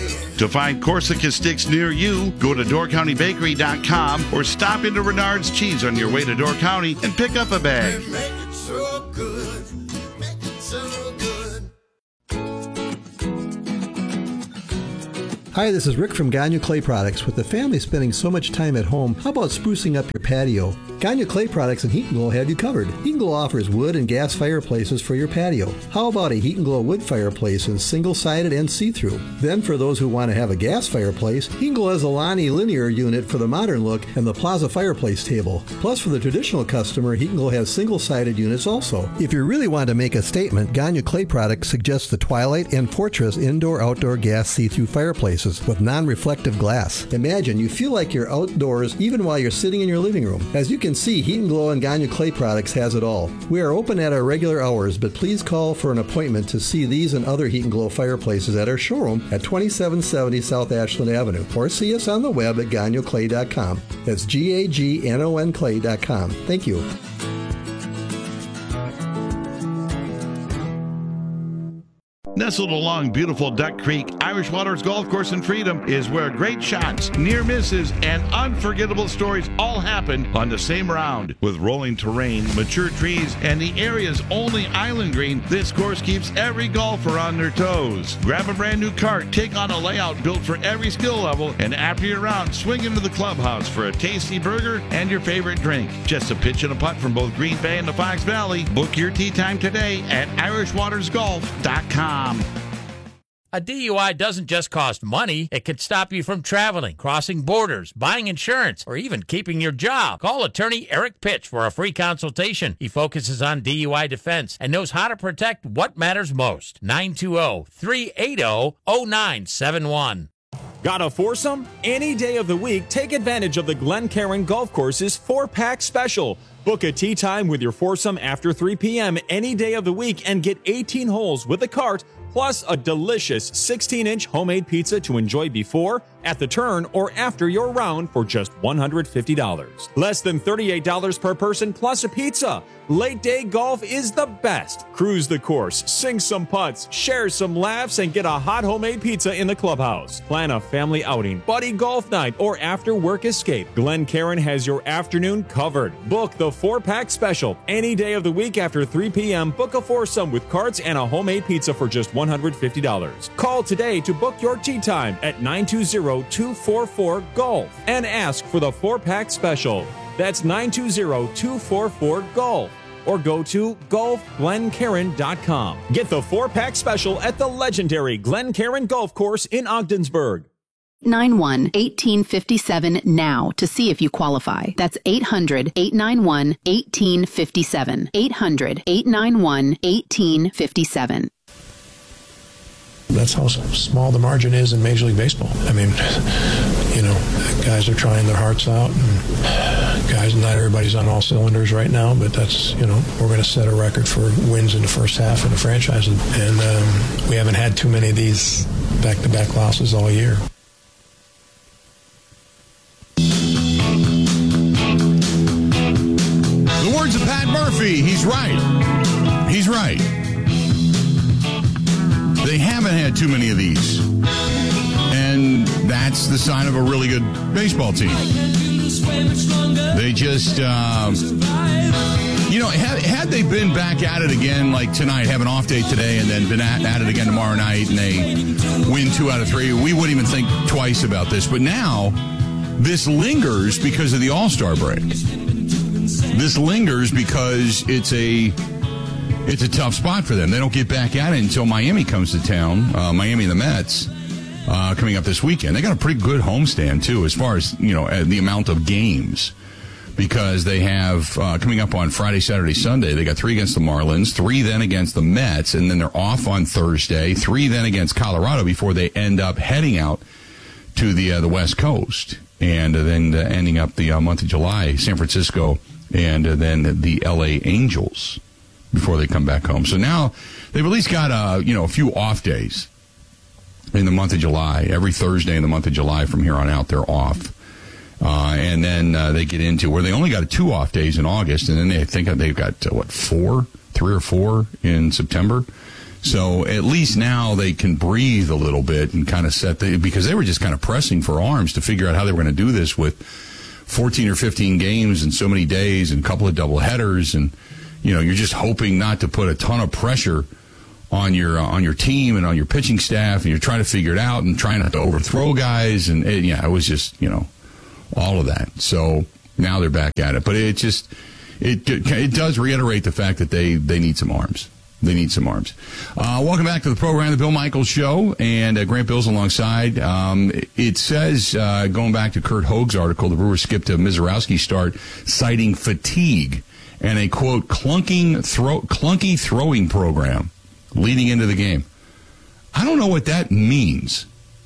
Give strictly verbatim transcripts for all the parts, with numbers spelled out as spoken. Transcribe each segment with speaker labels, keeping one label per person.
Speaker 1: To find Corsica sticks near you, go to door county bakery dot com or stop into Renard's Cheese on your way to Door County and pick up a bag.
Speaker 2: Make it so good. Make it so good.
Speaker 3: Hi, this is Rick from Gagnon Clay Products. With the family spending so much time at home, how about sprucing up your patio? Gagnon Clay Products and Heat and Glow have you covered. Heat and Glow offers wood and gas fireplaces for your patio. How about a Heat and Glow wood fireplace in single-sided and see-through? Then for those who want to have a gas fireplace, Heat and Glow has a Lonnie linear unit for the modern look and the Plaza fireplace table. Plus for the traditional customer, Heat and Glow has single-sided units also. If you really want to make a statement, Gagnon Clay Products suggests the Twilight and Fortress indoor-outdoor gas see-through fireplaces with non-reflective glass. Imagine you feel like you're outdoors even while you're sitting in your living room. As you can see, Heat and Glow and Gagnon Clay Products has it all. We are open at our regular hours, but please call for an appointment to see these and other Heat and Glow fireplaces at our showroom at twenty-seven seventy South Ashland Avenue, or see us on the web at gagnon clay dot com. That's G A G N O N clay dot com. Thank you.
Speaker 1: Nestled along beautiful Duck Creek, Irish Waters Golf Course in Freedom is where great shots, near misses, and unforgettable stories all happen on the same round. With rolling terrain, mature trees, and the area's only island green, this course keeps every golfer on their toes. Grab a brand new cart, take on a layout built for every skill level, and after your round, swing into the clubhouse for a tasty burger and your favorite drink. Just a pitch and a putt from both Green Bay and the Fox Valley. Book your tee time today at irish waters golf dot com.
Speaker 4: A D U I doesn't just cost money. It can stop you from traveling, crossing borders, buying insurance, or even keeping your job. Call attorney Eric Pitch for a free consultation. He focuses on D U I defense and knows how to protect what matters most. nine two zero, three eight zero, zero nine seven one.
Speaker 5: Got a foursome? Any day of the week, take advantage of the Glencairn Golf Course's four-pack special. Book a tee time with your foursome after three p.m. any day of the week and get eighteen holes with a cart, plus a delicious sixteen inch homemade pizza to enjoy before, at the turn, or after your round for just one hundred fifty dollars. Less than thirty-eight dollars per person plus a pizza. Late day golf is the best. Cruise the course, sing some putts, share some laughs, and get a hot homemade pizza in the clubhouse. Plan a family outing, buddy golf night, or after work escape. Glencairn has your afternoon covered. Book the four-pack special. Any day of the week after three p.m., book a foursome with carts and a homemade pizza for just one hundred fifty dollars. Call today to book your tee time at nine two zero, two four four, golf and ask for the four-pack special. That's nine two zero, two four four, golf. Or go to golf glencairn dot com. Get the four-pack special at the legendary Glencairn Golf Course in Ogdensburg.
Speaker 6: nine one, one eight five seven now to see if you qualify. That's eight hundred, eight nine one, one eight five seven. eight hundred, eight nine one, one eight five seven.
Speaker 7: That's how small the margin is in Major League Baseball. I mean, you know, guys are trying their hearts out. And guys, not everybody's on all cylinders right now, but that's, you know, we're going to set a record for wins in the first half of the franchise. And, and um, we haven't had too many of these back-to-back losses all year.
Speaker 8: The words of Pat Murphy, he's right. He's right. They haven't had too many of these. And that's the sign of a really good baseball team. They just, uh, you know, had, had they been back at it again like tonight, have an off day today, and then been at, at it again tomorrow night, and they win two out of three, we wouldn't even think twice about this. But now, this lingers because of the All-Star break. This lingers because it's a... It's a tough spot for them. They don't get back at it until Miami comes to town. Uh, Miami and the Mets uh, coming up this weekend. They got a pretty good homestand, too, as far as, you know, the amount of games. Because they have, uh, coming up on Friday, Saturday, Sunday, they got three against the Marlins, three then against the Mets, and then they're off on Thursday, three then against Colorado before they end up heading out to the uh, the West Coast. And uh, then uh, ending up the uh, month of July, San Francisco, and uh, then the L A Angels before they come back home. So now they've at least got uh, you know, a few off days in the month of July. Every Thursday in the month of July from here on out, they're off. Uh, and then uh, they get into where they only got two off days in August, and then they think they've got, uh, what, four, three or four in September. So at least now they can breathe a little bit and kind of set the, because they were just kind of pressing for arms to figure out how they were going to do this with fourteen or fifteen games in so many days and a couple of double headers. And, you know, you're just hoping not to put a ton of pressure on your uh, on your team and on your pitching staff, and you're trying to figure it out and trying not to overthrow guys. And, it, yeah, it was just, you know, all of that. So now they're back at it. But it just, it, it does reiterate the fact that they, they need some arms. They need some arms. Uh, welcome back to the program, the Bill Michaels Show, and uh, Grant Bill's alongside. Um, it says, uh, going back to Kurt Hoag's article, the Brewers skipped a Mizorowski start, citing fatigue and a, quote, clunking throw, clunky throwing program leading into the game. I don't know what that means.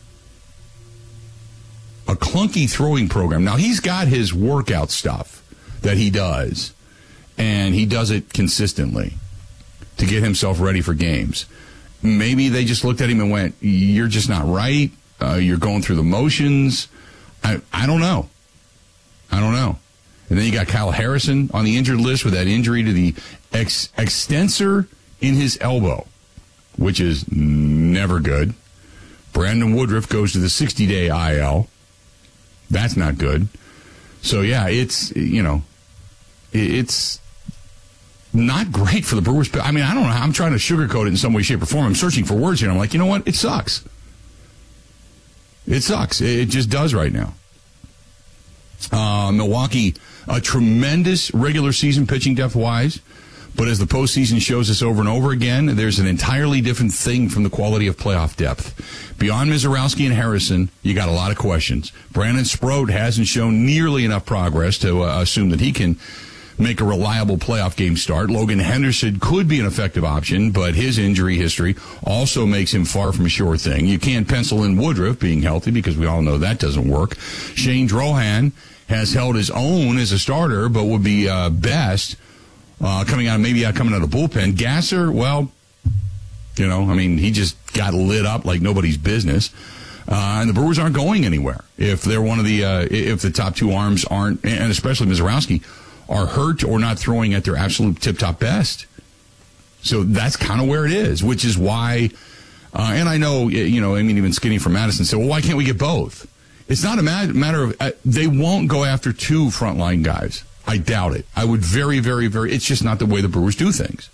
Speaker 8: A clunky throwing program. Now, he's got his workout stuff that he does, and he does it consistently to get himself ready for games. Maybe they just looked at him and went, you're just not right. Uh, you're going through the motions. I, I don't know. I don't know. And then you got Kyle Harrison on the injured list with that injury to the ex- extensor in his elbow, which is never good. Brandon Woodruff goes to the sixty-day I L. That's not good. So, yeah, it's, you know, it's not great for the Brewers. I mean, I don't know how I'm trying to sugarcoat it in some way, shape, or form. I'm searching for words here. I'm like, you know what? It sucks. It sucks. It just does right now. Uh, Milwaukee, a tremendous regular season pitching depth-wise, but as the postseason shows us over and over again, there's an entirely different thing from the quality of playoff depth. Beyond Mizorowski and Harrison, you got a lot of questions. Brandon Sproat hasn't shown nearly enough progress to uh, assume that he can make a reliable playoff game start. Logan Henderson could be an effective option, but his injury history also makes him far from a sure thing. You can't pencil in Woodruff being healthy because we all know that doesn't work. Shane Drohan has held his own as a starter, but would be uh, best uh, coming out, maybe out coming out of the bullpen. Gasser, well, you know, I mean, he just got lit up like nobody's business. Uh, and the Brewers aren't going anywhere if they're one of the uh, if the top two arms aren't, and especially Mizorowski, are hurt or not throwing at their absolute tip-top best. So that's kind of where it is, which is why, uh, and I know, you know, I mean, even Skinny from Madison said, well, why can't we get both? It's not a matter of, uh, they won't go after two frontline guys. I doubt it. I would very, very, very, it's just not the way the Brewers do things.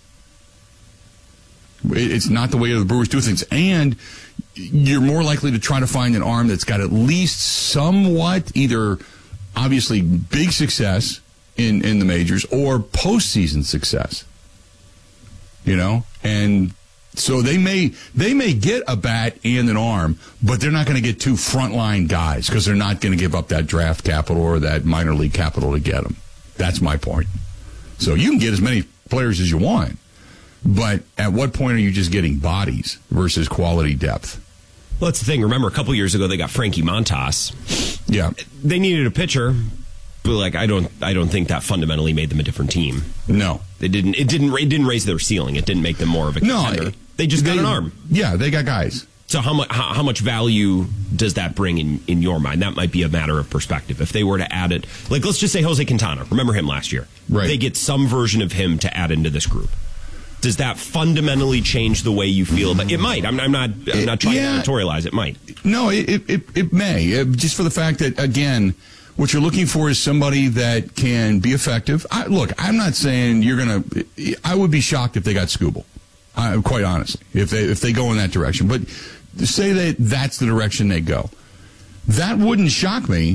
Speaker 8: It's not the way the Brewers do things. And you're more likely to try to find an arm that's got at least somewhat either obviously big success in, in the majors or postseason success. You know? And so they may they may get a bat and an arm, but they're not going to get two frontline guys because they're not going to give up that draft capital or that minor league capital to get them. That's my point. So you can get as many players as you want, but at what point are you just getting bodies versus quality depth?
Speaker 9: Well, that's the thing. Remember, a couple years ago they got Frankie Montas.
Speaker 8: Yeah,
Speaker 9: they needed a pitcher, but like I don't, I don't think that fundamentally made them a different team.
Speaker 8: No,
Speaker 9: it didn't. It didn't. It didn't raise their ceiling. It didn't make them more of a contender. No, they just got
Speaker 8: they,
Speaker 9: an arm.
Speaker 8: Yeah, they got guys.
Speaker 9: So how much how, how much value does that bring in, in your mind? That might be a matter of perspective. If they were to add it, like let's just say Jose Quintana. Remember him last year?
Speaker 8: Right.
Speaker 9: They get some version of him to add into this group. Does that fundamentally change the way you feel about it? It might. I'm, I'm not. I'm not trying yeah. to editorialize. It might.
Speaker 8: No, it it, it may. It, just for the fact that again, what you're looking for is somebody that can be effective. I, look, I'm not saying you're gonna. I would be shocked if they got Skubal. Uh, quite honestly, if they if they go in that direction, but say that that's the direction they go, that wouldn't shock me.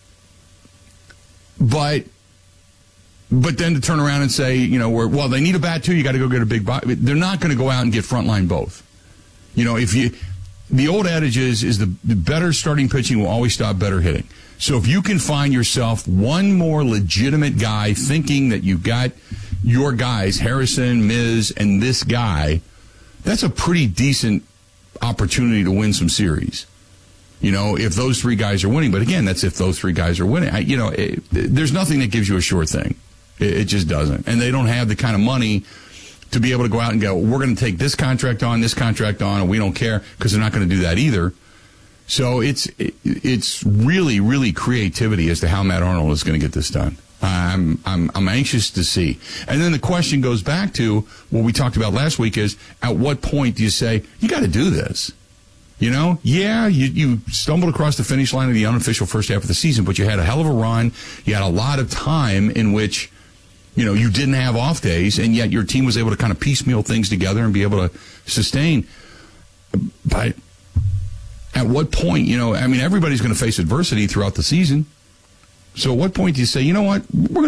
Speaker 8: But. But then to turn around and say, you know, we're, well, they need a bat too. You got to go get a big body. They're not going to go out and get frontline both. You know, if you, the old adage is, is the, the better starting pitching will always stop better hitting. So if you can find yourself one more legitimate guy thinking that you've got your guys, Harrison, Miz, and this guy, that's a pretty decent opportunity to win some series. You know, if those three guys are winning. But again, that's if those three guys are winning. I, you know, it, there's nothing that gives you a sure thing. It, it just doesn't. And they don't have the kind of money to be able to go out and go, we're going to take this contract on, this contract on, and we don't care, because they're not going to do that either. So it's it, it's really, really creativity as to how Matt Arnold is going to get this done. I'm, I'm, I'm anxious to see. And then the question goes back to what we talked about last week is, at what point do you say, you got to do this? You know, yeah, you, you stumbled across the finish line of the unofficial first half of the season, but you had a hell of a run. You had a lot of time in which, you know, you didn't have off days, and yet your team was able to kind of piecemeal things together and be able to sustain. But at what point, you know, I mean, everybody's going to face adversity throughout the season. So at what point do you say, you know what, we're going